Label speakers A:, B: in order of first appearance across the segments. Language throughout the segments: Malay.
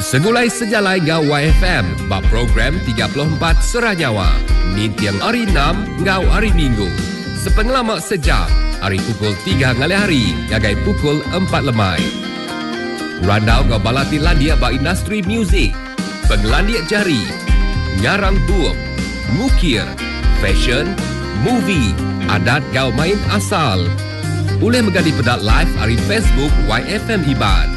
A: Segulai sejalai ngau YFM, bak program 34 Seranyawa. Mintiang hari 6 ngau hari Minggu. Sepengelamak sejam, hari pukul 3 ngalai hari, ngagai pukul 4 lemai. Randau ngau balati landia bak industri muzik, penglandiak jari, ngarang buuk, ngukir, fashion, movie, adat ngau main asal. Boleh menggadi pedat live hari Facebook YFM Iban.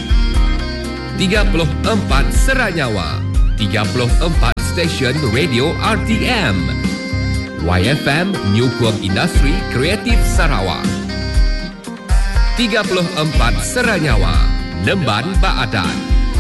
A: 34 Seranyawa, 34 stesen radio RTM. YFM Nyukung Industri Kreatif Sarawak. 34 Seranyawa, Nemban Baadan.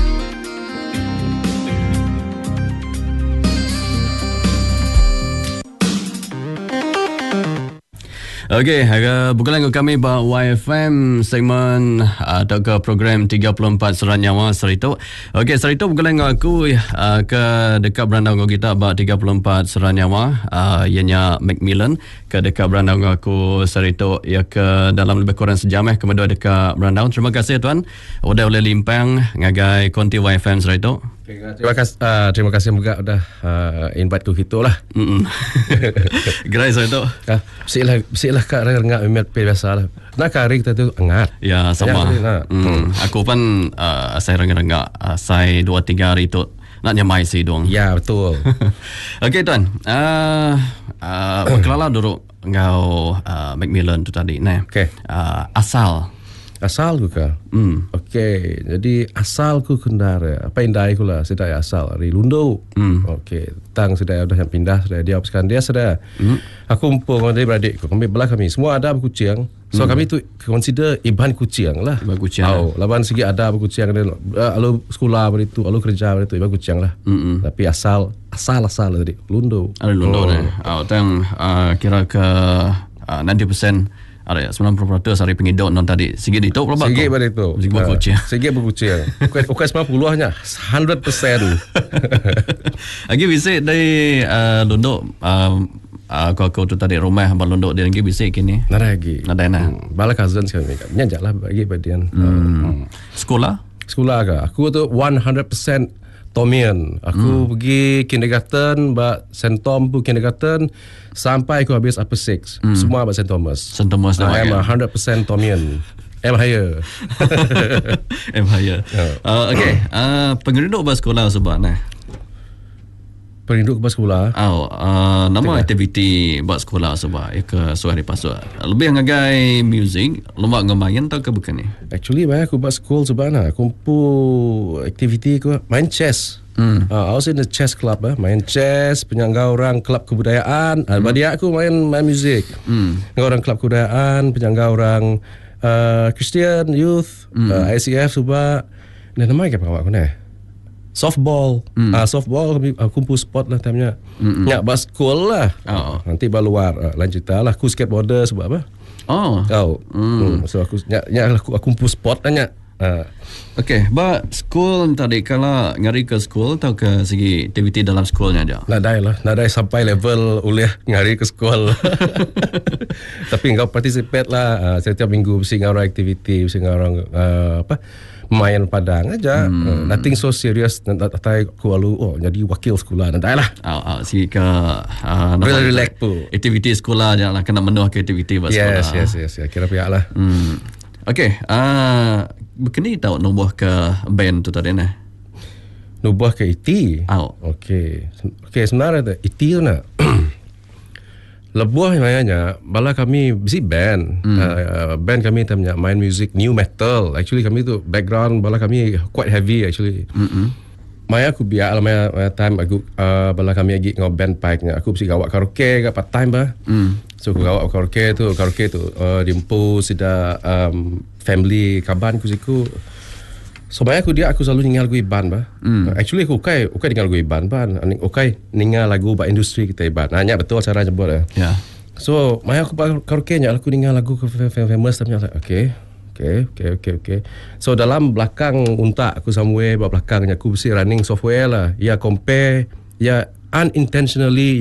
B: Okey, bukan kami ba YFM segmen atau ke program 34 Seranyawa Serito. Okey, Serito bukan aku ke dekat berandau kita ba 34 Seranyawa ianya Macmillan ke dekat berandau aku Serito ya ke dalam lebih kurang sejam kemudian dekat berandau. Terima kasih tuan. Udah boleh limpang ngagai konti YFM Serito.
C: Terima kasih juga udah invite ku gitu lah.
B: Gerai saya tu.
C: Silah kak ngak email biasa lah. Nak kari kita tu angat.
B: Ya sama. Aku pun saya rengak saya 2-3 hari tu nak nyamai si dong.
C: Ya betul.
B: Okey tuan. Kelala dulu ngau Macmillan tu tadi nah.
C: Okey. Asal ku ka. Okey, jadi asal ku kendara. Apa indai ku lah sedai asal dari Lundo. Okey, tang sedai dah yang pindah sedai dia sekarang dia sedai. Aku umpung dengan beradik ku. Kami belah kami semua ada berkucing. So kami tu consider iban kucing lah.
B: Iban kucing.
C: Laban segi ada berkucing ada alu sekolah beritu, alu kerja beritu iban kucing lah. Tapi asal tadi Lundo.
B: Ada Lundo tang kira ke 90% ada 90% hari pengidot non tadi. Sikit itu berapa?
C: Sikit pada itu.
B: Sikit berkucing.
C: Sikit berkucing. Bukan 90 hanya 100%.
B: Lagi bisik dari Lunduk kau tu tadi rumah hamba Lunduk dia lagi bisik kini.
C: Nada lagi.
B: Nada
C: bala cousin sekali. Nyanjak lah bagi badian.
B: Sekolah
C: ke? Aku tu 100% Tomian. Aku pergi kindergarten, St. Tom pun kindergarten sampai aku habis upper 6. Semua St. Thomas.
B: St. Thomas dah.
C: I am 100% Tomian. M higher.
B: M higher. Okay. Pengerinduk bah sekolah sebab nah.
C: Pengerinduk bah sekolah.
B: Nama aktiviti bah sekolah sebab ya ke suari pasal. Lebih ngagai music, lomba ngemain tau ke bukan ni?
C: Actually aku bah sekolah sebab nah kumpul aktiviti aku main chess. I was in the chess club main chess, penyangga orang klub kebudayaan. Dia aku main music. Orang klub kebudayaan, penyangga orang Christian youth, ICF sebab nama apa awak aku ni? Softball. Softball kami kumpul sport lah timenya. Nyak bas sekolah lah. Nanti luar lain cerita lah. Aku skateboarder sebab apa? So aku aku kumpul sport lah nyak.
B: Okay, school tadi kalau ngari ke school atau ke segi aktiviti dalam sekolahnya aja?
C: Nadai sampai level uliah ngari ke sekolah. Tapi engkau participate lah setiap minggu mesti ngau aktiviti, mesti ngau main padang aja. Nothing so serious. Nanti aku lalu jadi wakil sekolah nanti lah.
B: Si ke
C: really relax pun.
B: Aktiviti sekolah aja lah, kena menuh ke aktiviti sekolah.
C: Yes. Kira pihak lah.
B: Okay, berkini tahu nubuh ke band tu tadi nah?
C: Nubuh ke IT? Okay, sebenarnya IT tu nak lebuh namanya. Bala kami bisi band. Band kami namanya main music new metal. Actually kami tu background bala kami quite heavy actually. Maya aku biar maya time aku bala kami lagi ngau band pack aku bisi gawak karaoke ke part time bah. So aku gawak karaoke tu dimpu sida family kaban ku siku. So maya aku selalu ningal lagu iban bah. Actually aku okay ningal lagu iban bah. Okay ningal lagu ba industri kita iban. Nanya betul cara nyebut
B: Yeah.
C: So maya aku karaoke nya aku ningal lagu famous tamnya okay. So dalam belakang unta aku somewhere belakangnya aku mesti running software lah. Ya compare, ya unintentionally ya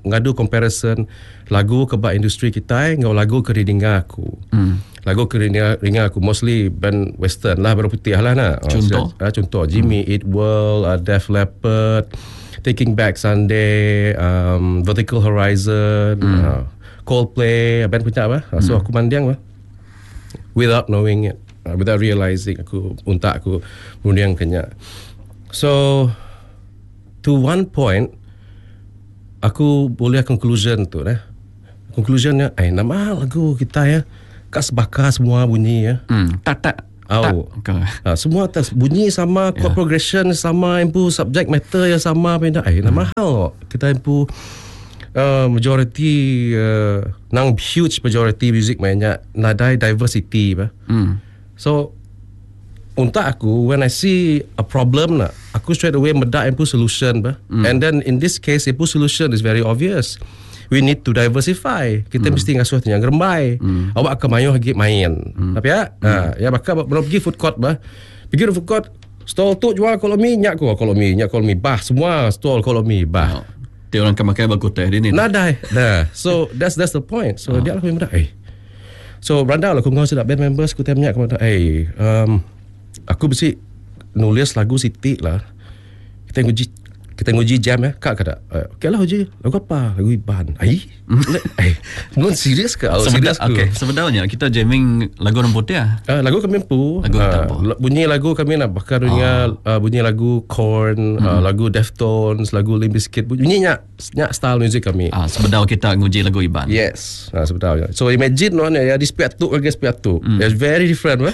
C: ngadu comparison lagu kebab industri kita ngau lagu keridinga aku. Lagu keridinga aku mostly band western lah, baru putih lah nak. Contoh Jimmy Eat World, Def Leppard, Taking Back Sunday, Vertical Horizon, Coldplay, band punya apa. So aku mandiang lah without knowing it, without realizing aku untak aku mandiang kenya. So to one point aku boleh conclusion tu conclusionnya nama lagu kita ya kas bakar semua bunyi ya
B: tak
C: semua atas bunyi sama, chord progression sama, impu subject matter yang sama benda nama hal kita impu majority nang huge majority music banyak nadai diversity so untuk aku when I see a problem aku straight away medak impu solution and then in this case impu solution is very obvious. We need to diversify. Kita mesti ngasuh tu yang gerembai. Awak akan main lagi main. Tapi ya bakal pergi food court pergi food court, stall tu jual kolomi, nyak kolomi bah semua stall kolomi bah.
B: Dia orang akan makan bagus teh ni.
C: Nadai. So that's the point. So dia lah mudah. So beranda lah aku ngau sedap band members aku tanya kepada aku mesti nulis lagu Siti lah. Kita nguji jam kak kata okey lah uji lagu apa, lagu Iban non serius ke serius
B: okay. Sebenarnya kita jamming lagu orang putih
C: lagu kami bunyi lagu kami nak bakar dunia bunyi lagu Korn, lagu Deftones, lagu Limp Bizkit, bunyi nyak style music kami
B: sebenarnya kita nguji lagu Iban.
C: Yes sebenarnya. So imagine ya di spiatu lagi spiatu it's very different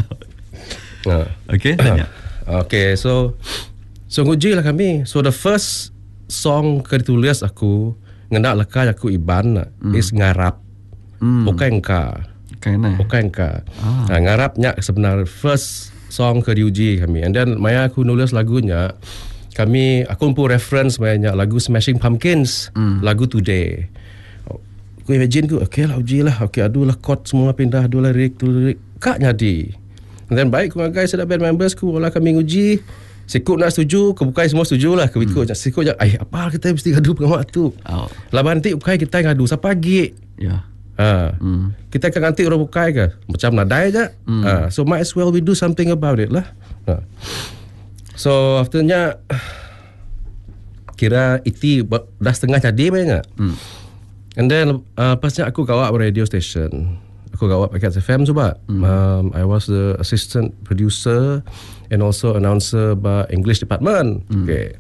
B: okay tanya
C: okay so nguji lah kami. So the first song ditulis aku ngendak lekah aku Iban is ngarap. Bukan engka. Ngarapnya sebenarnya first song diuji kami. And then maya aku nulis lagunya aku pun reference banyak lagu Smashing Pumpkins, lagu Today. Aku imagine okay lah uji lah, okay adulah chord semua pindah, adulah lirik kak nyadi. And then baik aku guys ada band members ku olah kami nguji. Sikut nak setuju, kebukai semua setuju lah. Sikut je, apa kita mesti ngadu pengamak tu. Laban nanti bukai kita ngadu siapa pagi. Kita akan ganti orang bukai ke? Macam nadai je. So might as well we do something about it lah. So afternya kira iti dah setengah jadi banyak. And then pasnya aku gawak radio station. Aku gawak pakai FM juga. I was the assistant producer and also announcer by English department. Okay.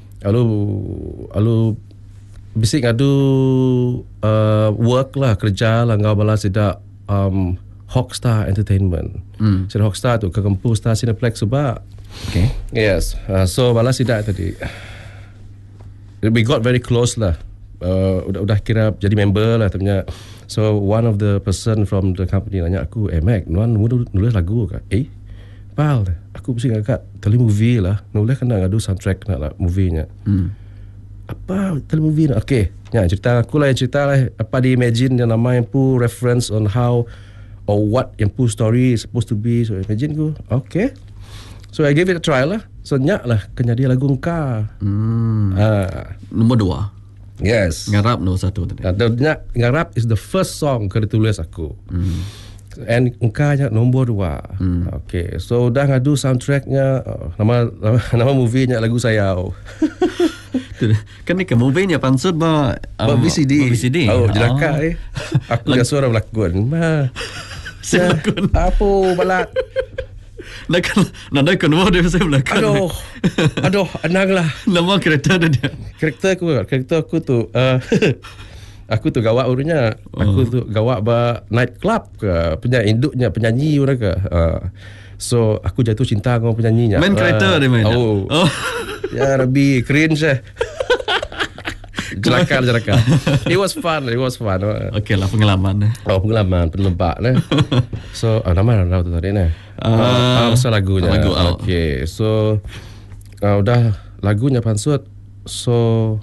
C: Lalu bisik ngadu work lah, kerja lah ngau balas tidak Hawkstar Entertainment. Sida Hawkstar tu ke kampus Star Cineplex juga.
B: Okay.
C: Yes. So balas tidak tadi. We got very close lah. Udah kira jadi member lah ternyata. So one of the person from the company nanya aku, Mac, nuan nulis lagu ke? Pal, aku mesti ngangkat telemovie lah. Nulis kan nak ngadu soundtrack nak lah movie-nya. Apa telemovie nak? Okay, cerita aku lah cerita lah. Apa di imagine yang nama yang pu reference on how or what yang pu story is supposed to be. So imagine ku, okay. So I gave it a try lah. So nyak lah kena dia lagu engka.
B: Nombor 2.
C: Yes.
B: Ngarap no satu tadi.
C: Ngarap is the first song yang ditulis aku. And engkanya nombor 2. Okay. So dah ngadu soundtracknya, nama movie-nya lagu Sayau.
B: Kan ni ke movie-nya pansut ba
C: VCD. Oh, jelaka Aku yang suara berlakon.
B: Selakon.
C: Apa balat?
B: Nak kenapa dia saya belakang.
C: Aduh, anang lah.
B: Nama karakter dia.
C: Karakter aku tu aku tu gawak urunya. Aku tu gawak ba night club ke, induknya penyanyi orang ke. So aku jatuh cinta dengan penyanyinya.
B: Main karakter dia main.
C: Ya Rabbi, cringe Jelaka. It was fun.
B: Okay lah, pengalaman.
C: Pengalaman pelembak lah. So nama tu tadi ni. Pasal lagunya. Okay. So udah lagunya pansut. So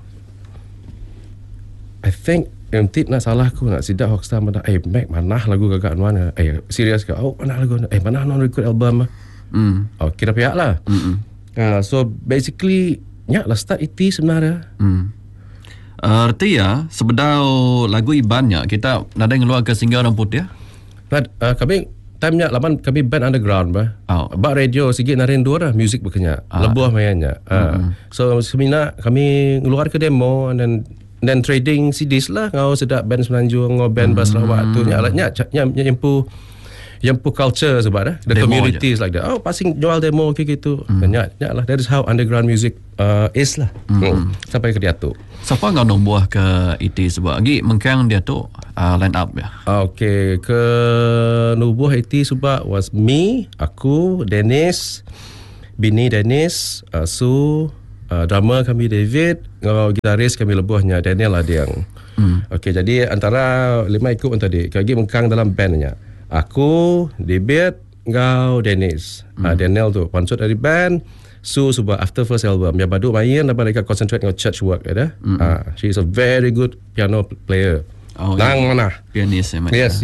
C: I think nanti nak salah aku nak sidak Hawkstar mana. Mac mana lagu gagak nuan. Serius ke? Mana lagu? Mana non record album? Kira pihak lah. So basically nyak lah start itu sebenarnya.
B: Arti ya, sebedau lagu Ibannya, kita ada yang keluar ke singgah orang putih.
C: Kami time-nya laman kami band underground bah. Bak radio sikit narin dua dah music berkenyak. Lebuh mainnya. So semina kami ngeluar ke demo and then trading CDs lah ngau sedap band Semenanjung ngau band Bas Sarawak tu nya yang culture sebab dah the demo communities aja. Like that. Passing jual demo kayak gitu. Nya lah, that is how underground music is lah. Sampai ke dia tu.
B: Siapa kau nak buah ke IT sebab lagi mengkang dia tu line up ya.
C: Okay, ke nubuh IT sebab was me, aku, Dennis, bini Dennis, Su, drummer kami David, gitaris kami lebuhnya Daniel lah dia yang. Okay, jadi antara 5 ikut tadi. Lagi mengkang dalam bandnya. Aku, David, ngau Dennis. Daniel tu pansut dari band. Su sebab after first album yang baru main dapat mereka concentrate ngau church work ada. She is a very good piano player. Nang mana?
B: Pianis memang.
C: Yes.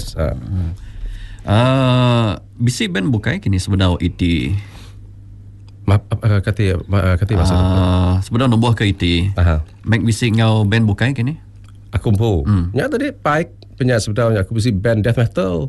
B: Bisi band bukai kini sebenarnya IT.
C: Kati masa tu.
B: Sebenarnya nak buah ke IT. Make bisi ngau band bukai kini.
C: Aku pun. Nya tadi Pike punya sebenarnya aku bisi band death metal.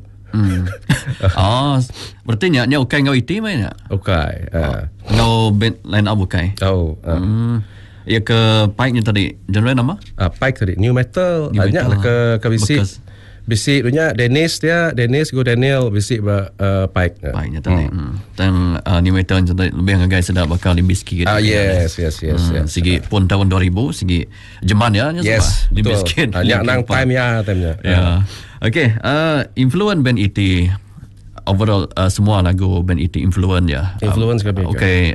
B: Berarti nya ukai ngau IT main ya?
C: Ukai.
B: Ngau band line up ukai. Ya ke Pike nya tadi. Genre nama?
C: Pike tadi new metal. Nya lah ke bisi punya Dennis go Daniel bisi Pike.
B: Pike nya tadi. Dan new metal nya tadi lebih ngagai sedap bakal Limbiskit gitu.
C: Yes.
B: Sigi pun tahun 2000 sigi Jeman ya nya
C: yes,
B: sebab Limbiskit.
C: Nya nang time-nya.
B: Ya. Okay, influence band IT overall semua lagu band IT influence ya.
C: Influence kami.
B: Okay,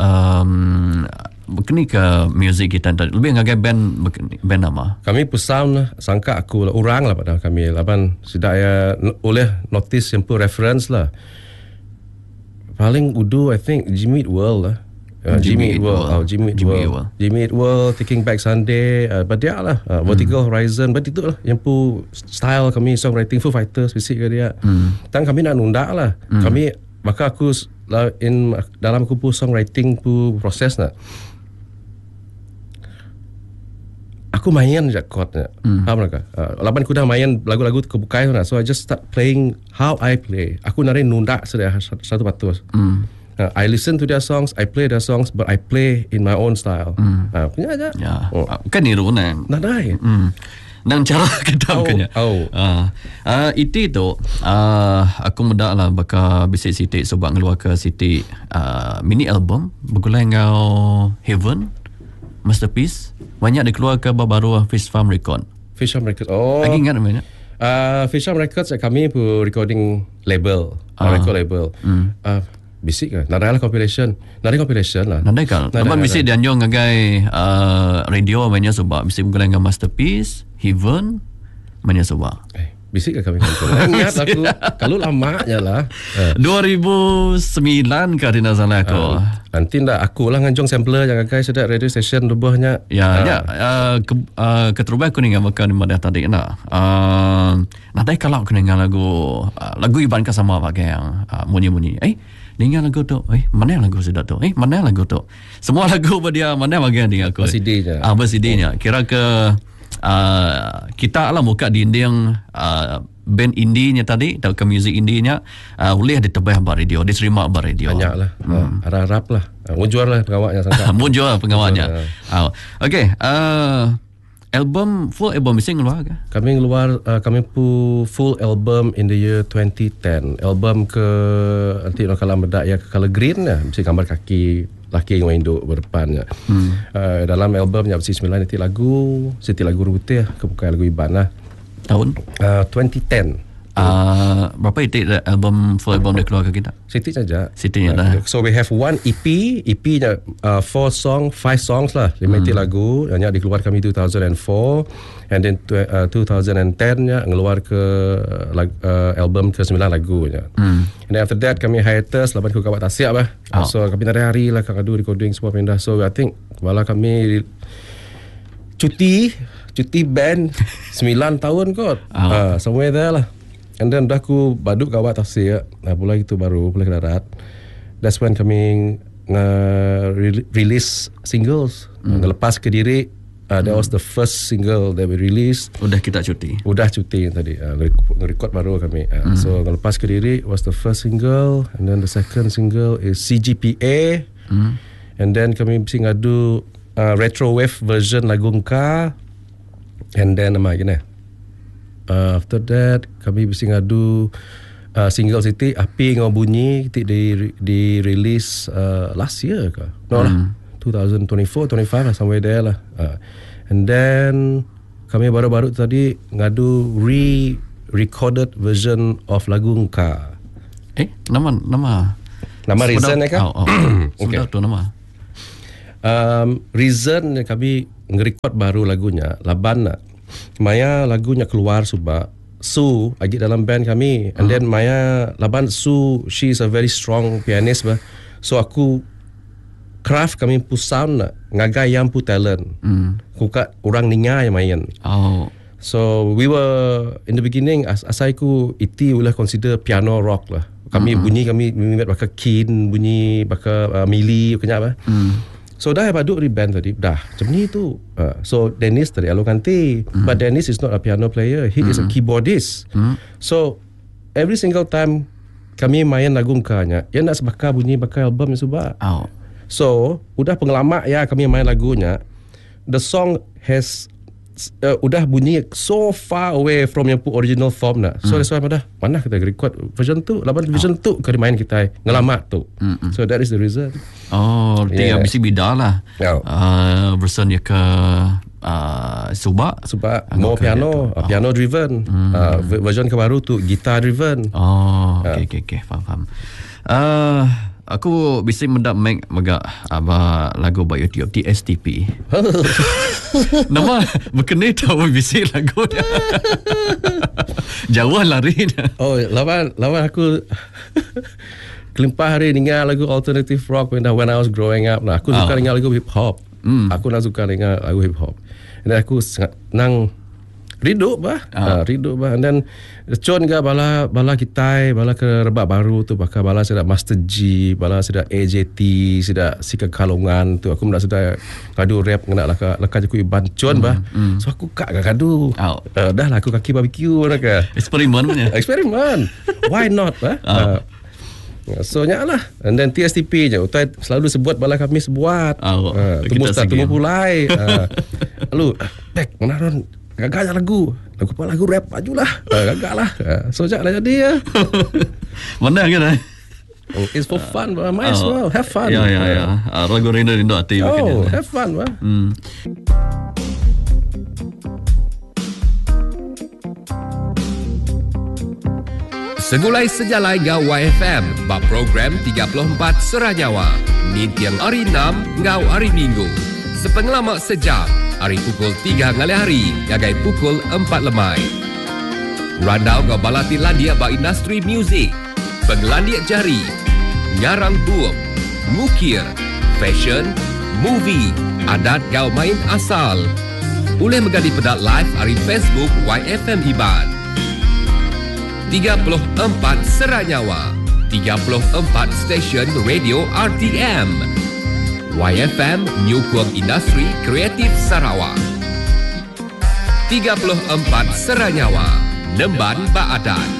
B: begini ke music kita lebih ngagai band nama.
C: Kami pusam sangka aku lah orang lah pada kami laban sudah ya oleh notice yang pun reference lah. Paling udu I think Jimmy Eat World lah. Jimmy Eat World, Taking Back Sunday, dia lah, Vertical Horizon, itu lah yang pu style kami songwriting Foo Fighters basic ke dia. Tang kami nak nunda lah. Kami maka aku dalam aku pu songwriting pu proses nak. Aku main je chordnya. Faham tak? Laban aku dah main lagu-lagu kebukai tu nak. So I just start playing how I play. Aku nari nunda sudah satu patus. I listen to their songs, I play their songs, but I play in my own style. Punya aja.
B: Ya. Kan niru nang.
C: Nadai.
B: Nang cara kedam kanya. Itu tu aku muda lah bakal bisik Siti sebab ngeluar ke Siti mini album begulai ngau Heaven Masterpiece banyak dikeluar ke baru Fish Farm Record.
C: Fish Farm Record.
B: Lagi ingat namanya?
C: Fish Farm Records kami pu recording label, record label. Bisik kan? Nadai compilation lah.
B: Nadai kan? Lepas bisik dia nyong ngagai radio mainnya sebab bisik bukan dengan Masterpiece, Heaven mainnya sebab.
C: Bisik ke kami? Ingat aku. Kalau lamanya lah.
B: 2009 ke tidak salah aku.
C: Nanti ndak aku lah nganjong sampler yang ngagai sedap radio station lebahnya.
B: Ya. Keterubah aku dengan makan di mana tadi nak. Nadai kalau aku dengan lagu Iban ke sama pakai yang munyi-munyi. Dengar lagu tu, mana lagu sudah tu? Mana lagu tu? Semua lagu dia mana bagian dengan aku?
C: CD-nya.
B: CD-nya. Kira ke kita lah muka dinding band indie-nya tadi, atau ke music indie-nya boleh ditebah bar radio, diterima bar radio.
C: Banyak lah. Harap lah. Munjur lah pengawalnya.
B: Munjur lah pengawalnya. Okay. Full album mesti ngeluar ke?
C: Kami full album in the year 2010. Album ke nanti nak kalah bedak ya ke color green ya, mesti gambar kaki laki yang induk berdepannya. Dalam albumnya mesti 9 nanti lagu rute kebuka lagu Iban lah.
B: Tahun
C: 2010.
B: Berapa itu full album dia keluar ke kita?
C: Siti saja.
B: Sitinya lah.
C: So we have one EP-nya 5 songs lah. 5 lagu yang dikeluar kami 2004 and then 2010-nya ngeluar ke album ke 9 lagunya. And then after that kami hiatus laban ku kawat tasiap lah. So kami hari lah kakadu recording semua pindah. So I think malah kami cuti band 9 tahun kot. Somewhere there lah. And then dah aku baduk kawat tafsir. Pula itu baru pula ke darat. That's when kami release singles. Ngelepas ke diri That was the first single that we released.
B: Udah kita cuti
C: Tadi record baru kami. So Lepas Ke Diri was the first single, and then the second single is CGPA. And then kami mesti ngadu retro wave version lagu Engkau. And then after that kami mesti ngadu single Siti Api Ngau Bunyi. Di release last year ke? No lah, 2024, 25 lah, somewhere there lah. And then kami baru-baru tadi ngadu re-recorded version of lagu Engkau. Nama Reason kan?
B: Sudah tu nama.
C: Reason kami nge-record baru lagunya Laban nak. Maya lagunya keluar subak Su lagi dalam band kami. And then Maya Laban Su, she is a very strong pianist bah. So aku craft kami pu sound nak ngagai yang pu talent. Kukat orang ninga yang main. So we were in the beginning asai ku iti ulah consider piano rock lah. Kami bunyi kami bakal Keen, bunyi bakal Mili kena apa. So dah baduk di band tadi. Dah macam ni tu. So Dennis tadi alo ganti. But Dennis is not a piano player. He is a keyboardist. So every single time kami main lagu Engkaunya, dia nak sebakar bunyi bakal album yang subak. So udah pengalaman ya kami main lagunya. The song has udah bunyi so far away from yang original form nak. So that's why mana kita record version tu, laban version tu kali main kita ngelamat tu. So that is the reason.
B: Dia mesti beda lah. Version dia ke Subak
C: more piano driven. Version ke baru tu guitar driven.
B: Okay, faham. Aku bisa mendak megak lagu by YouTube TSTP. Nama berkenai tahu bisa lagu dia. Jauh lari dah.
C: Lawan aku kelimpah hari dengar lagu alternative rock when I was growing up. Nah, aku suka dengar lagu hip hop. Aku nak suka dengar lagu hip hop. Dan aku sangat riduk bah. And then Con ke bala kita bala ke rebak baru tu bakal bala sudah Master G, bala sudah AJT, sudah Sika Kalongan tu. Aku nak sudah ngadu rap ngena laka aku Iban Con bah. So aku kak ngadu. Dah lah aku kaki barbecue nak.
B: Eksperimen punya.
C: Eksperimen. Why not bah? So nyalah. And then TSTP je. Utai selalu sebut bala kami sebuat. Temu pulai. Lalu mana ron gagal lagu rap ajulah. Gagal lah. So jak dah jadi ya.
B: Mana kan?
C: It's for fun, but might as well have fun.
B: Ya. Lagu rindu hati
C: maknanya. Have fun, bah.
A: Segulai sejalai ngau YFM bab program 34 Seranyawa. Nintiang hari 6 ngau hari Minggu. Sepengelamak sejam. Hari pukul 3 ngalai hari, gagai pukul 4 lemai. Randau kau balati landia ba industri muzik, penglandia jari, ngarang buuk, mukir, fashion, movie, adat kau main asal. Boleh megadi pedat live hari Facebook YFM Iban. 34 Seranyawa, 34 stesen radio RTM. YFM Nyukung Industri Kreatif Sarawak. 34 Seranyawa, Nemban Baadan.